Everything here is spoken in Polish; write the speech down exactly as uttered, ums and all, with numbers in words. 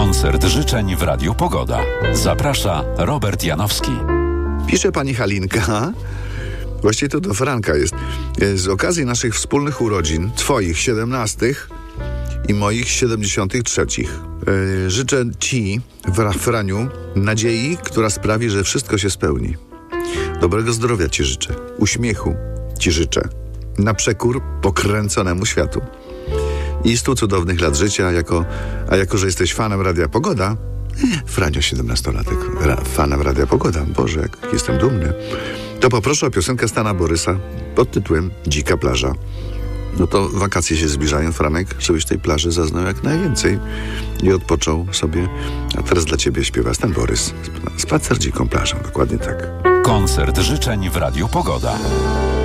Koncert życzeń w Radiu Pogoda. Zaprasza Robert Janowski. Pisze pani Halinka, właściwie to do Franka jest, z okazji naszych wspólnych urodzin, twoich siedemnastych i moich siedemdziesiątych trzecich. Yy, życzę ci, Franiu, nadziei, która sprawi, że wszystko się spełni. Dobrego zdrowia ci życzę, uśmiechu ci życzę, na przekór pokręconemu światu. I stu cudownych lat życia, jako, a jako, że jesteś fanem Radia Pogoda, Franio, siedemnastolatek, ra, fanem Radia Pogoda, Boże, jak jestem dumny, to poproszę o piosenkę Stana Borysa pod tytułem Dzika plaża. No to wakacje się zbliżają, Franek, żebyś tej plaży zaznał jak najwięcej i odpoczął sobie. A teraz dla ciebie śpiewa Stan Borys. Spacer dziką plażą, dokładnie tak. Koncert życzeń w Radiu Pogoda.